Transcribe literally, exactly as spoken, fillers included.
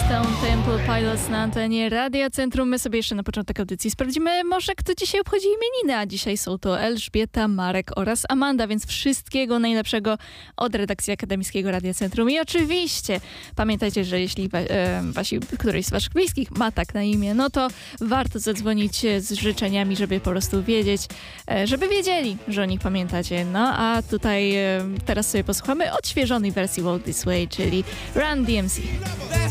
Stone Temple Pilots na antenie Radia Centrum. My sobie jeszcze na początek audycji sprawdzimy, może kto dzisiaj obchodzi imieniny, a dzisiaj są to Elżbieta, Marek oraz Amanda, więc wszystkiego najlepszego od redakcji akademickiego Radia Centrum. I oczywiście pamiętajcie, że jeśli wa- e, wasi, któryś z waszych bliskich ma tak na imię, no to warto zadzwonić z życzeniami, żeby po prostu wiedzieć, e, żeby wiedzieli, że o nich pamiętacie. No a tutaj e, teraz sobie posłuchamy odświeżonej wersji Walk This Way, czyli Run D M C.